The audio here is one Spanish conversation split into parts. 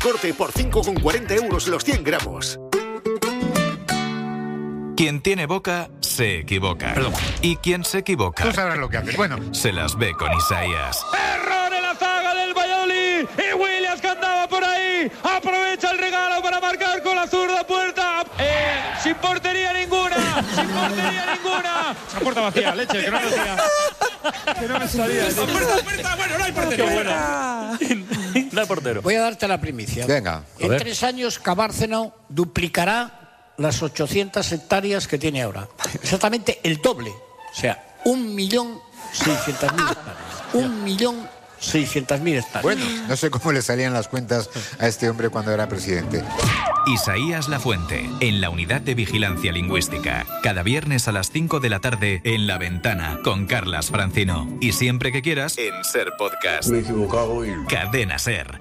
corte por 5,40 € los 100 gramos. Quien tiene boca, se equivoca. Perdón. Y quien se equivoca... Tú sabrás lo que haces. Bueno. Se las ve con Isaías. ¡Error en la zaga del Valladolid! Y Williams, que andaba por ahí, aprovecha el regalo para marcar con la zurda puerta. Sin portería ninguna. Sin portería ninguna. Esa puerta vacía, leche, que no me salía. Que no me salía. Puerta, bueno, no hay portero. Qué buena. No hay portero. Voy a darte la primicia. Venga. En 3 años, Cabárceno duplicará las 800 hectáreas que tiene ahora. Exactamente el doble. O sea, 1.600.000 hectáreas. 1.600.000 hectáreas. Bueno, no sé cómo le salían las cuentas a este hombre cuando era presidente. Isaías Lafuente, en la Unidad de Vigilancia Lingüística. Cada viernes a las 5 de la tarde en La Ventana, con Carlas Francino. Y siempre que quieras, en Ser Podcast. Me he equivocado y... Cadena Ser.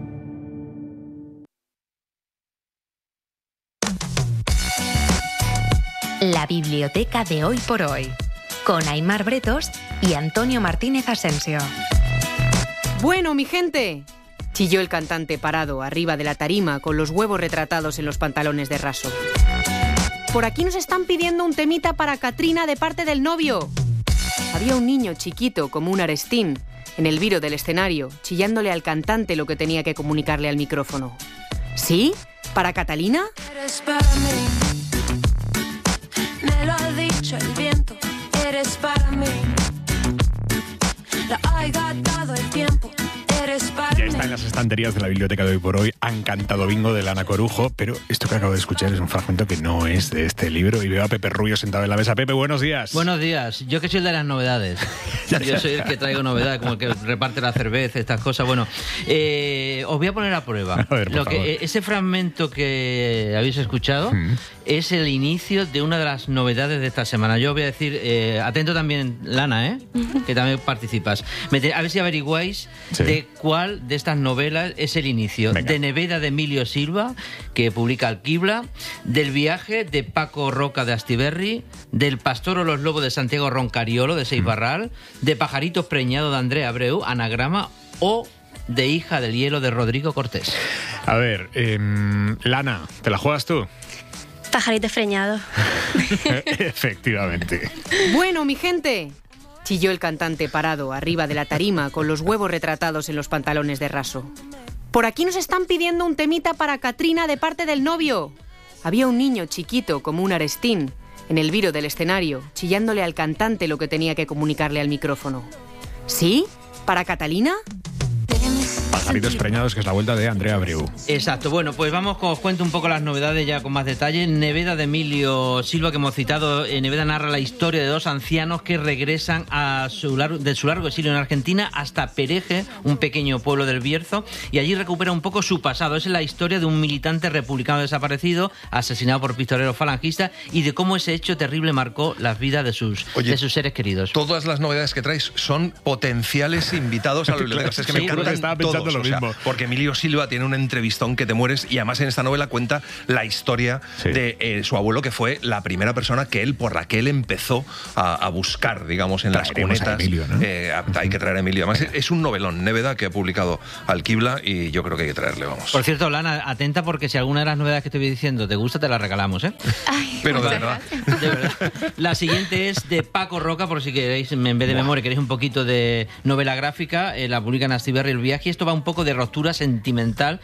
La biblioteca de Hoy por Hoy, con Aimar Bretos y Antonio Martínez Asensio. Bueno, mi gente, chilló el cantante parado arriba de la tarima con los huevos retratados en los pantalones de raso. Por aquí nos están pidiendo un temita para Katrina de parte del novio. Había un niño chiquito como un arestín en el viro del escenario, chillándole al cantante lo que tenía que comunicarle al micrófono. ¿Sí? ¿Para Catalina? Eres para mí. Me lo ha dicho el viento, eres para mí. Lo ha gastado el tiempo, eres para mí. Ya está en las estanterías de la biblioteca de Hoy por Hoy, Han cantado bingo de Ana Corujo, pero esto que acabo de escuchar es un fragmento que no es de este libro. Y veo a Pepe Rubio sentado en la mesa. Pepe, buenos días. Buenos días. Yo que soy el de las novedades. Yo soy el que traigo novedades, como el que reparte la cerveza, estas cosas. Bueno, os voy a poner a prueba. A ver, por favor. Ese fragmento que habéis escuchado es el inicio de una de las novedades de esta semana. Yo voy a decir, atento también, Lana, que también participas. A ver si averiguáis de cuál de estas novelas es el inicio. Venga. De Neveda de Emilio Silva, que publica Alquibla, del viaje de Paco Roca de Astiberri, del Pastor o los Lobos de Santiago Roncariolo de Seix Barral, de Pajaritos Preñados de Andrea Abreu, Anagrama, o de Hija del Hielo de Rodrigo Cortés. A ver, Lana, ¿te la juegas tú? Pajaritos Preñados. Efectivamente. Bueno, mi gente, chilló el cantante parado arriba de la tarima con los huevos retratados en los pantalones de raso. Por aquí nos están pidiendo un temita para Katrina de parte del novio. Había un niño chiquito como un arestín en el viro del escenario, chillándole al cantante lo que tenía que comunicarle al micrófono. ¿Sí? ¿Para Catalina? Pajaritos Preñados, que es la vuelta de Andrea Abreu. Exacto. Bueno, pues vamos, os cuento un poco las novedades ya con más detalle. Neveda de Emilio Silva, que hemos citado. Neveda narra la historia de 2 ancianos que regresan de su largo exilio en Argentina hasta Pereje, un pequeño pueblo del Bierzo, y allí recupera un poco su pasado. Es la historia de un militante republicano desaparecido, asesinado por pistoleros falangistas, y de cómo ese hecho terrible marcó las vidas de sus seres queridos. Todas las novedades que traes son potenciales invitados a la biblioteca. Es que me encantan todos. Lo mismo. Porque Emilio Silva tiene un entrevistón que te mueres, y además en esta novela cuenta la historia de su abuelo, que fue la primera persona por la que él empezó a buscar, digamos, en las cunetas. Emilio, ¿no? Hay que traer a Emilio. Además es un novelón, Neveda, que ha publicado Alquibla, y yo creo que hay que traerle, vamos. Por cierto, Lana, atenta, porque si alguna de las novedades que te voy diciendo te gusta, te la regalamos, Ay, pero de verdad. De verdad. La siguiente es de Paco Roca, por si queréis, en vez de memoria, queréis un poquito de novela gráfica, la publica en Astiberri El viaje, y esto va un poco de ruptura sentimental,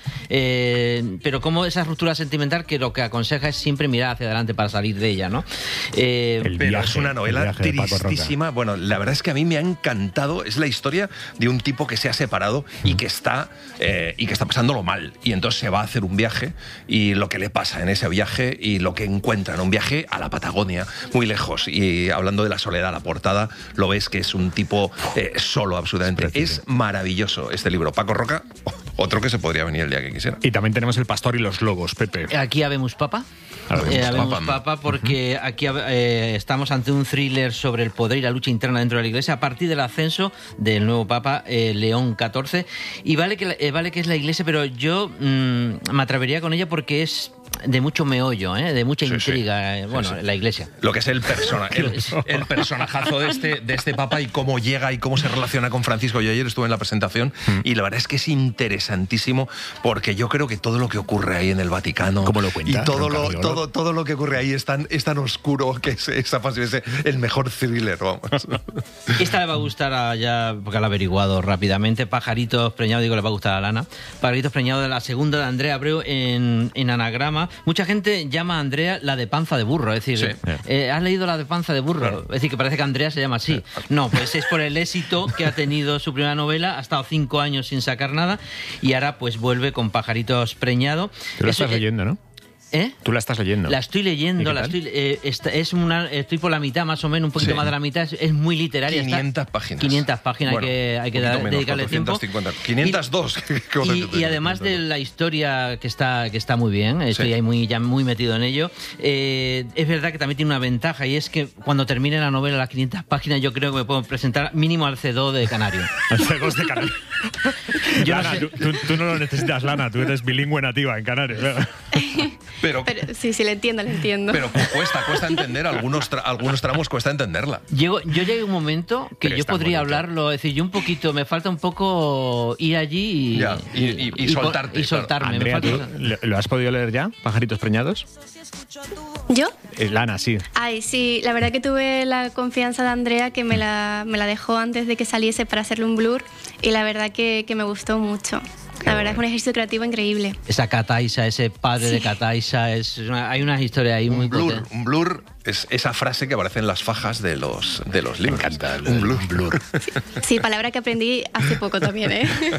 pero como esa ruptura sentimental que lo que aconseja es siempre mirar hacia adelante para salir de ella, ¿no? Pero es una novela tristísima. Bueno, la verdad es que a mí me ha encantado. Es la historia de un tipo que se ha separado y que está pasándolo mal, y entonces se va a hacer un viaje, y lo que le pasa en ese viaje y lo que encuentra en un viaje a la Patagonia, muy lejos, y hablando de la soledad, la portada lo ves que es un tipo solo absolutamente. Es maravilloso este libro. Paco Roca, otro que se podría venir el día que quisiera. Y también tenemos El Pastor y los Lobos, Pepe. Aquí habemos papa. Habemos papa, porque aquí estamos ante un thriller sobre el poder y la lucha interna dentro de la Iglesia a partir del ascenso del nuevo Papa, León XIV. Y vale que es la Iglesia, pero yo me atrevería con ella porque es mucho meollo, de mucha intriga. La Iglesia. Lo que es el personajazo de este Papa y cómo llega y cómo se relaciona con Francisco. Yo ayer estuve en la presentación y la verdad es que es interesantísimo, porque yo creo que todo lo que ocurre ahí en el Vaticano, ¿cómo lo cuenta? Y todo lo que ocurre ahí es tan oscuro que es el mejor thriller, vamos. Esta le va a gustar ya, porque la ha averiguado rápidamente. Pajaritos preñados, le va a gustar a Lana. Pajaritos preñados, de la segunda de Andrea Abreu en Anagrama. Mucha gente llama a Andrea la de panza de burro, es decir, ¿has leído la de panza de burro? Claro. Es decir, que parece que Andrea se llama así. No, pues es por el éxito que ha tenido su primera novela. Ha estado 5 años sin sacar nada y ahora pues vuelve con Pajaritos preñados. Tú lo estás leyendo, ¿no? Tú la estás leyendo. La estoy leyendo, estoy por la mitad más o menos, un poquito más de la mitad, es muy literaria. 500 páginas. 500 páginas, bueno, hay que dedicarle tiempo. 502. Y además de la historia que está muy bien, estoy ahí ya muy metido en ello, es verdad que también tiene una ventaja, y es que cuando termine la novela, las 500 páginas, yo creo que me puedo presentar mínimo al C2 de Canario. Al C2 de Canario. Lana, tú no lo necesitas, Lana, tú eres bilingüe nativa en Canarias. Pero sí, le entiendo. Pero cuesta entender, algunos tramos cuesta entenderla. Yo llegué a un momento que yo podría hablarlo, es decir, yo un poquito, me falta un poco ir allí y soltarte. Y soltarme. Andrea, ¿lo has podido leer ya, Pajaritos preñados? ¿Yo? Lana, sí. Ay, sí, la verdad que tuve la confianza de Andrea, que me la dejó antes de que saliese para hacerle un blur, y la verdad que me gustó mucho. La verdad es un ejercicio creativo increíble. Esa Cataisa, ese padre de Cataisa, hay una historia ahí muy potente. Un blur es esa frase que aparece en las fajas de los libros. Me encanta un blur. Sí, palabra que aprendí hace poco también,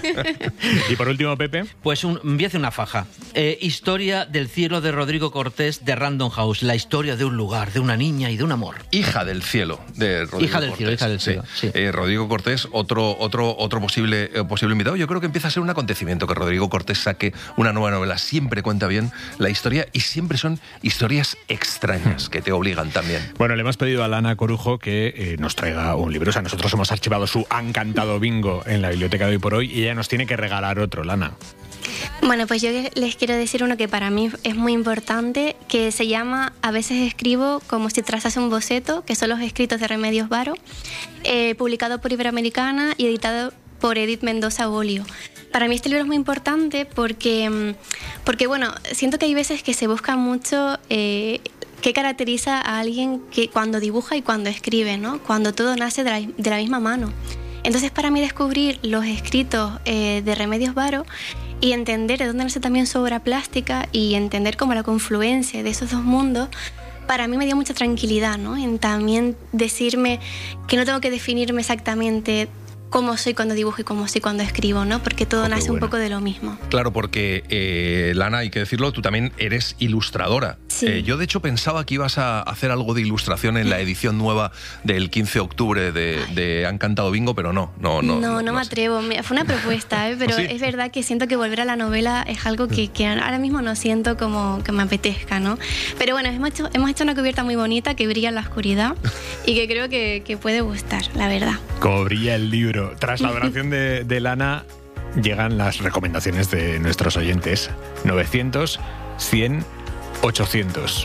Y por último, Pepe. Pues voy a hacer una faja. Historia del cielo de Rodrigo Cortés, de Random House. La historia de un lugar, de una niña y de un amor. Hija del cielo, de Rodrigo Cortés. Hija del cielo. Sí. Rodrigo Cortés, otro posible invitado. Yo creo que empieza a ser un acontecimiento que Rodrigo Cortés saque una nueva novela. Siempre cuenta bien la historia y siempre son historias extrañas que te obligan también. Bueno, le hemos pedido a Lana Corujo que nos traiga un libro. O sea, nosotros hemos archivado su encantado bingo en la biblioteca de Hoy por Hoy y ella nos tiene que regalar otro, Lana. Bueno, pues yo les quiero decir uno que para mí es muy importante, que se llama A veces escribo como si trazase un boceto, que son los escritos de Remedios Varo, publicado por Iberoamericana y editado por Edith Mendoza Bolio. Para mí este libro es muy importante porque bueno, siento que hay veces que se busca mucho qué caracteriza a alguien que cuando dibuja y cuando escribe, ¿no? Cuando todo nace de la misma mano. Entonces, para mí descubrir los escritos de Remedios Varo y entender de dónde nace también su obra plástica y entender como la confluencia de esos dos mundos, para mí me dio mucha tranquilidad, ¿no? En también decirme que no tengo que definirme exactamente cómo soy cuando dibujo y cómo soy cuando escribo, ¿no? Porque todo nace un poco de lo mismo. Claro, porque, Lana, hay que decirlo, tú también eres ilustradora. Sí. Yo, de hecho, pensaba que ibas a hacer algo de ilustración en la edición nueva del 15 de octubre de Han Cantado Bingo, pero no me atrevo. Fue una propuesta, pero ¿sí? Es verdad que siento que volver a la novela es algo que ahora mismo no siento como que me apetezca, ¿no? Pero bueno, hemos hecho una cubierta muy bonita que brilla en la oscuridad y que creo que puede gustar, la verdad. Como brilla el libro. Tras la adoración de Lana, llegan las recomendaciones de nuestros oyentes. 900, 100, 800.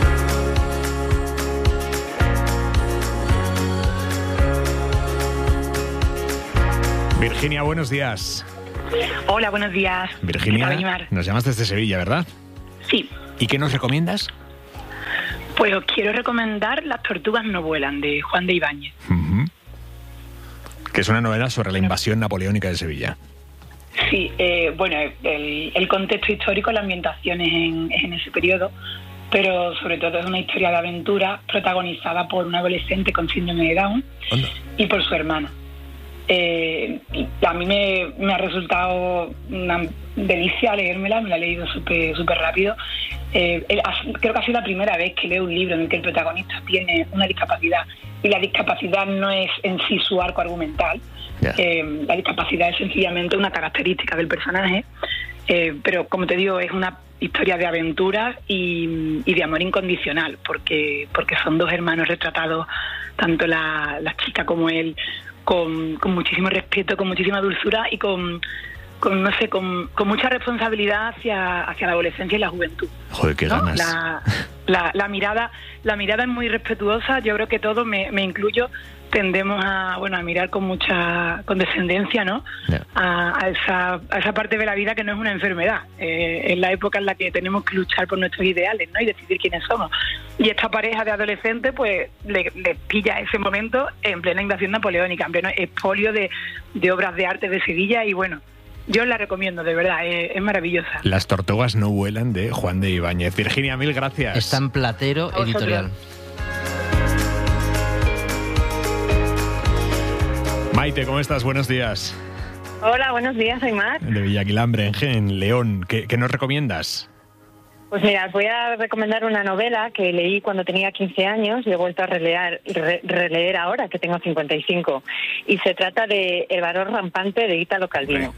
Virginia, buenos días. Hola, buenos días. Virginia, nos llamas desde Sevilla, ¿verdad? Sí. ¿Y qué nos recomiendas? Pues os quiero recomendar Las tortugas no vuelan, de Juan de Ibáñez. Que es una novela sobre la invasión napoleónica de Sevilla. Sí, bueno, el contexto histórico, la ambientación es en ese periodo, pero sobre todo es una historia de aventura protagonizada por un adolescente con síndrome de Down y por su hermana. A mí me ha resultado una delicia leérmela, me la he leído súper rápido. Creo que ha sido la primera vez que leo un libro en el que el protagonista tiene una discapacidad y la discapacidad no es en sí su arco argumental. La discapacidad es sencillamente una característica del personaje, pero como te digo, es una historia de aventuras y de amor incondicional, porque son dos hermanos retratados, tanto la chica como él, con muchísimo respeto, con muchísima dulzura y con con mucha responsabilidad hacia la adolescencia y la juventud. Joder, qué ganas. La mirada es muy respetuosa. Yo creo que todos, me incluyo, tendemos a mirar con descendencia, ¿no? Yeah. A esa parte de la vida que no es una enfermedad. Es la época en la que tenemos que luchar por nuestros ideales, ¿no? Y decidir quiénes somos. Y esta pareja de adolescentes, pues, le pilla ese momento en plena invasión napoleónica, en pleno expolio de obras de arte de Sevilla. Y bueno, yo la recomiendo, de verdad, es maravillosa. Las tortugas no vuelan, de Juan de Ibáñez. Virginia, mil gracias. Está en Platero Editorial. Maite, ¿cómo estás? Buenos días. Hola, buenos días, Aimar. De Villaquilambre, en León. ¿Qué nos recomiendas? Pues mira, os voy a recomendar una novela que leí cuando tenía 15 años y he vuelto a releer ahora, que tengo 55. Y se trata de El varón rampante, de Ítalo Calvino.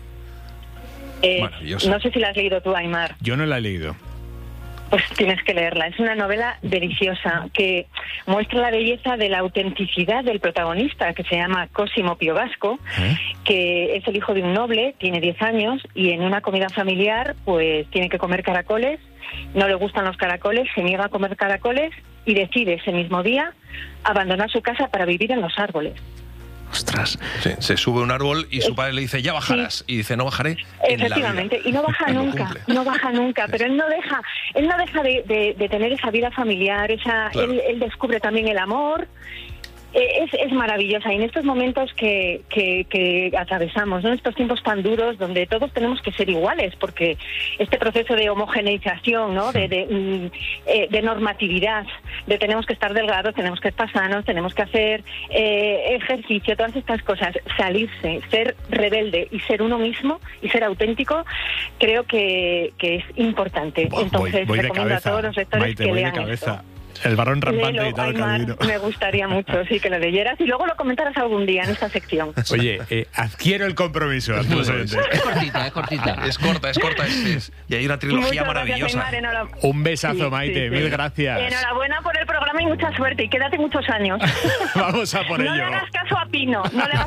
No sé si la has leído tú, Aimar. Yo no la he leído. Pues tienes que leerla. Es una novela deliciosa que muestra la belleza de la autenticidad del protagonista, que se llama Cosimo Piovasco, que es el hijo de un noble, tiene 10 años, y en una comida familiar pues tiene que comer caracoles, no le gustan los caracoles, se niega a comer caracoles y decide ese mismo día abandonar su casa para vivir en los árboles. Ostras. Sí, se sube a un árbol y su padre le dice, ya bajarás. Sí. Y dice, no bajaré. Efectivamente, y no baja nunca, no baja nunca, pero él no deja de tener esa vida familiar, claro. Él descubre también el amor. Es maravillosa, y en estos momentos que atravesamos, ¿no? Estos tiempos tan duros donde todos tenemos que ser iguales, porque este proceso de homogeneización, ¿no? de normatividad, de tenemos que estar delgados, tenemos que estar sanos, tenemos que hacer ejercicio, todas estas cosas, salirse, ser rebelde y ser uno mismo y ser auténtico, creo que es importante. Entonces recomiendo a todos los lectores Maite, que lean esto. El varón rampante de Ítalo Calvino. Me gustaría mucho, sí, que lo leyeras y luego lo comentaras algún día en esta sección. Oye, adquiero el compromiso. Es cortita. Es corta. Y hay una trilogía maravillosa. Aimar, un besazo, Maite, mil gracias. Enhorabuena por el programa y mucha suerte. Y quédate muchos años. Vamos a por ello. No le hagas caso a Pino.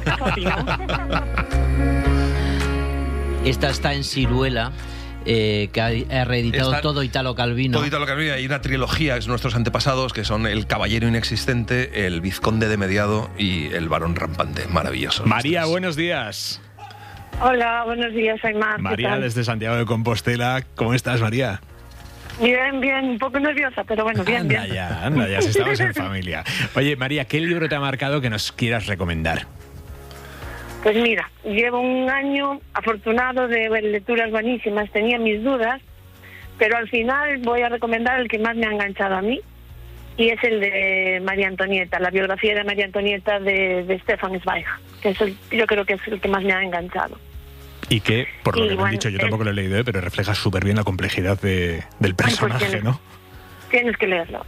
Esta está en Siruela. Que ha reeditado todo Ítalo Calvino. Todo Ítalo Calvino. Hay una trilogía, es nuestros antepasados, que son El caballero inexistente, El vizconde de Mediado y El varón rampante. Maravilloso. María, buenos días. Hola, buenos días, Aimar. María, desde Santiago de Compostela. ¿Cómo estás, María? Bien, un poco nerviosa, pero bueno, bien. Anda ya, si estamos en familia. Oye, María, ¿qué libro te ha marcado que nos quieras recomendar? Pues mira, llevo un año afortunado de ver lecturas buenísimas, tenía mis dudas, pero al final voy a recomendar el que más me ha enganchado a mí, y es el de María Antonieta, la biografía de María Antonieta de Stefan Zweig, que yo creo que es el que más me ha enganchado. Y que, por lo que me han dicho, yo tampoco lo he leído, pero refleja súper bien la complejidad del personaje, ¿no? Tienes que leerlo.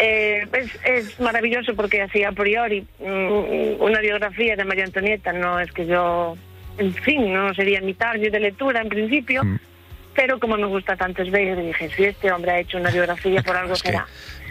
Es maravilloso porque así a priori una biografía de María Antonieta no es que yo, en fin, no sería mi target de lectura en principio, pero como me gusta tanto Zweig, dije, si este hombre ha hecho una biografía, por algo será.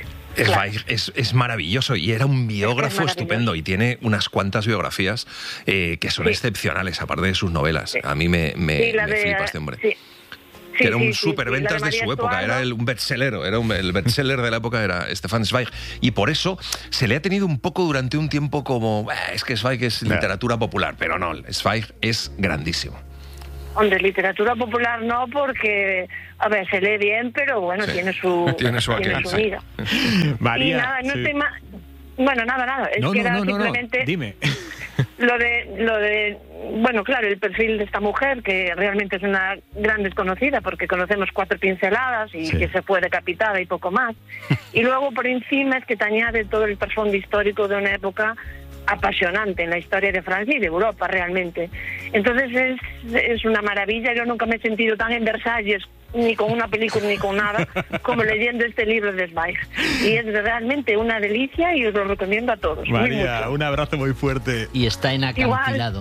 Es maravilloso y era un biógrafo estupendo y tiene unas cuantas biografías que son excepcionales, aparte de sus novelas. A mí me flipa este hombre. Que era un superventas de su época, era un bestseller, el bestseller de la época era Stefan Zweig, y por eso se le ha tenido un poco durante un tiempo como es que Zweig es literatura popular, pero no, Zweig es grandísimo. Hombre, literatura popular no, porque a ver, se lee bien, pero bueno, tiene su vida. María, y nada, no estoy más. Bueno, nada, es que era simplemente dime. Lo de bueno, claro, el perfil de esta mujer, que realmente es una gran desconocida, porque conocemos 4 pinceladas y que se fue decapitada y poco más. Y luego por encima es que te añade todo el trasfondo histórico de una época apasionante en la historia de Francia y de Europa realmente. Entonces es una maravilla. Yo nunca me he sentido tan en Versalles, ni con una película ni con nada, como leyendo este libro de Zweig. Y es realmente una delicia y os lo recomiendo a todos. María, un abrazo muy fuerte. Y está en acantilado.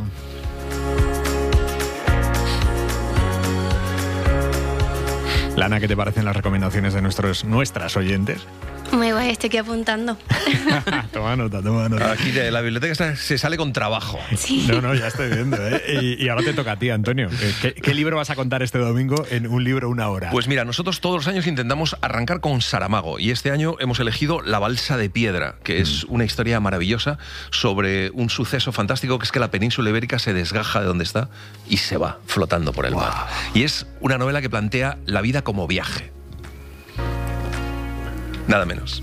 Lana, ¿qué te parecen las recomendaciones de nuestras oyentes? Muy guay, estoy aquí apuntando. Toma nota. Aquí de la biblioteca se sale con trabajo. Sí. No, ya estoy viendo, ¿eh? Y ahora te toca a ti, Antonio. ¿Qué libro vas a contar este domingo en Un libro, una hora? Pues mira, nosotros todos los años intentamos arrancar con Saramago y este año hemos elegido La balsa de piedra, que es una historia maravillosa sobre un suceso fantástico que es que la península ibérica se desgaja de donde está y se va flotando por el mar. Y es una novela que plantea la vida como viaje. Nada menos.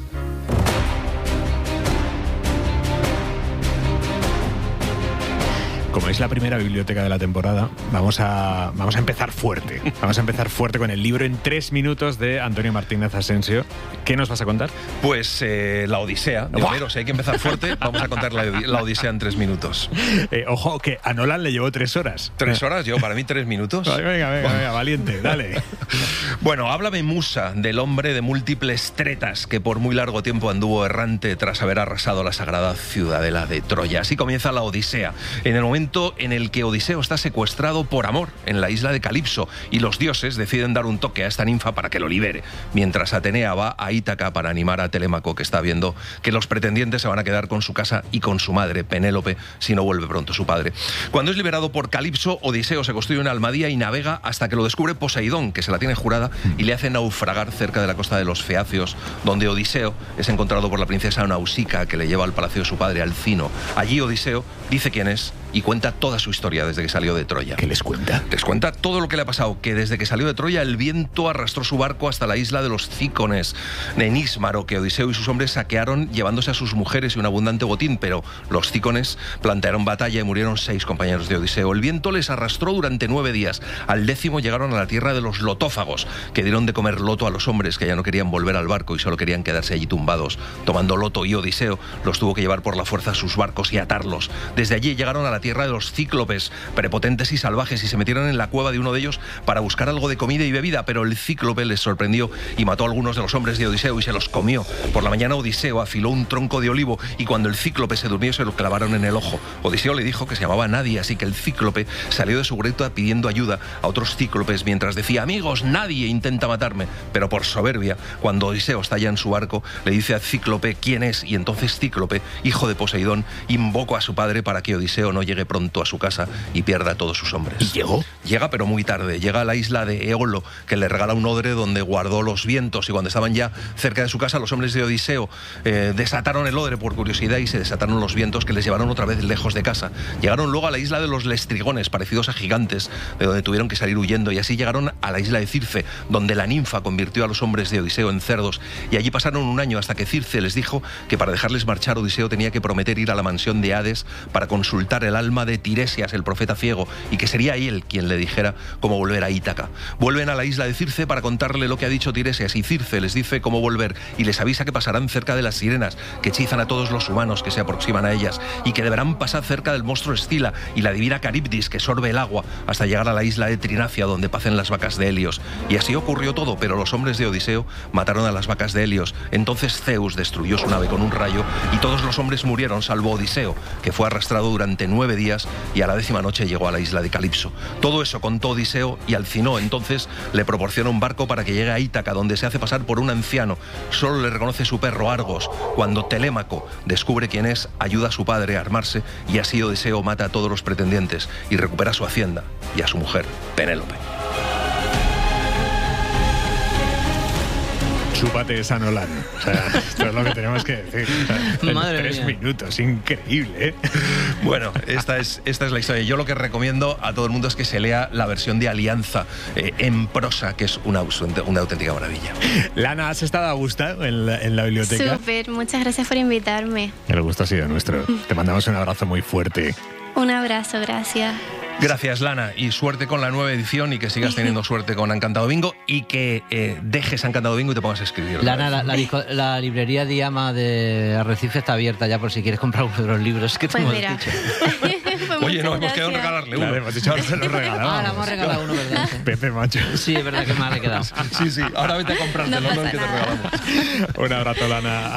Como es la primera biblioteca de la temporada, vamos a empezar fuerte. Vamos a empezar fuerte con el libro en 3 minutos de Antonio Martínez Asensio. ¿Qué nos vas a contar? Pues la Odisea de Homero. Si hay que empezar fuerte, vamos a contar la Odisea en 3 minutos. Ojo, que a Nolan le llevó 3 horas. 3 horas, yo para mí 3 minutos. Venga, valiente, dale. Bueno, háblame Musa, del hombre de múltiples tretas que por muy largo tiempo anduvo errante tras haber arrasado la sagrada ciudadela de Troya. Así comienza la Odisea, en el momento en el que Odiseo está secuestrado por amor en la isla de Calipso y los dioses deciden dar un toque a esta ninfa para que lo libere, mientras Atenea va a Ítaca para animar a Telémaco, que está viendo que los pretendientes se van a quedar con su casa y con su madre, Penélope, si no vuelve pronto su padre. Cuando es liberado por Calipso, Odiseo se construye una almadía y navega hasta que lo descubre Poseidón, que se la tiene jurada y le hace naufragar cerca de la costa de los Feacios, donde Odiseo es encontrado por la princesa Nausica, que le lleva al palacio de su padre, Alcino. Allí Odiseo dice quién es y cuenta toda su historia desde que salió de Troya. ¿Qué les cuenta? Les cuenta todo lo que le ha pasado, que desde que salió de Troya el viento arrastró su barco hasta la isla de los Cícones, en Ísmaro, que Odiseo y sus hombres saquearon llevándose a sus mujeres y un abundante botín, pero los Cícones plantearon batalla y murieron 6 compañeros de Odiseo. El viento les arrastró durante 9 días. Al 10º llegaron a la tierra de los lotófagos, que dieron de comer loto a los hombres que ya no querían volver al barco y solo querían quedarse allí tumbados, tomando loto, y Odiseo los tuvo que llevar por la fuerza a sus barcos y atarlos. Desde allí llegaron a la tierra de los cíclopes, prepotentes y salvajes, y se metieron en la cueva de uno de ellos para buscar algo de comida y bebida, pero el cíclope les sorprendió y mató a algunos de los hombres de Odiseo y se los comió. Por la mañana Odiseo afiló un tronco de olivo y cuando el cíclope se durmió se lo clavaron en el ojo. Odiseo le dijo que se llamaba Nadie, así que el cíclope salió de su greta pidiendo ayuda a otros cíclopes mientras decía: amigos, nadie intenta matarme. Pero por soberbia, cuando Odiseo está ya en su barco, le dice a Cíclope quién es, y entonces Cíclope, hijo de Poseidón, invocó a su padre para que Odiseo no llegue pronto a su casa y pierda a todos sus hombres. ¿Y llegó? Llega, pero muy tarde. Llega a la isla de Eolo, que le regala un odre donde guardó los vientos, y cuando estaban ya cerca de su casa, los hombres de Odiseo desataron el odre por curiosidad y se desataron los vientos que les llevaron otra vez lejos de casa. Llegaron luego a la isla de los Lestrigones, parecidos a gigantes, de donde tuvieron que salir huyendo, y así llegaron a la isla de Circe, donde la ninfa convirtió a los hombres de Odiseo en cerdos, y allí pasaron un año hasta que Circe les dijo que para dejarles marchar Odiseo tenía que prometer ir a la mansión de Hades para consultar el alma de Tiresias, el profeta ciego, y que sería él quien le dijera cómo volver a Ítaca. Vuelven a la isla de Circe para contarle lo que ha dicho Tiresias, y Circe les dice cómo volver y les avisa que pasarán cerca de las sirenas, que hechizan a todos los humanos que se aproximan a ellas, y que deberán pasar cerca del monstruo Escila y la divina Caribdis, que sorbe el agua, hasta llegar a la isla de Trinacia, donde pacen las vacas de Helios. Y así ocurrió todo, pero los hombres de Odiseo mataron a las vacas de Helios. Entonces Zeus destruyó su nave con un rayo y todos los hombres murieron, salvo Odiseo, que fue arrastrado durante 9 días y a la 10ª noche llegó a la isla de Calipso. Todo eso contó Odiseo y Alcinó entonces le proporciona un barco para que llegue a Ítaca, donde se hace pasar por un anciano. Solo le reconoce su perro Argos. Cuando Telémaco descubre quién es, ayuda a su padre a armarse, y así Odiseo mata a todos los pretendientes y recupera su hacienda y a su mujer, Penélope. Chúpate esa Nolan. O sea, esto es lo que tenemos que decir. O sea, Madre 3 mía. minutos, increíble, ¿eh? Bueno, esta es la historia. Yo lo que recomiendo a todo el mundo es que se lea la versión de Alianza en prosa, que es una auténtica maravilla. Lana, ¿has estado a gusto en la biblioteca? Súper, muchas gracias por invitarme. El gusto ha sido nuestro. Te mandamos un abrazo muy fuerte. Un abrazo, gracias. Gracias, Lana, y suerte con la nueva edición, y que sigas teniendo suerte con Encantado Bingo, y que dejes Encantado Bingo y te pongas a escribir. Lana, la librería Diama de Arrecife está abierta ya por si quieres comprar uno de los libros que te Pues hemos mira. dicho. Oye, no, hemos quedado en regalarle uno. Claro, hemos dicho, ahora se lo regalamos. Ah, le hemos regalado uno, ¿verdad? Pepe, macho. Sí, es verdad que mal he quedado. Sí, ahora vete a comprártelo, No no, pasa el que te nada. regalamos. Un abrazo, Lana.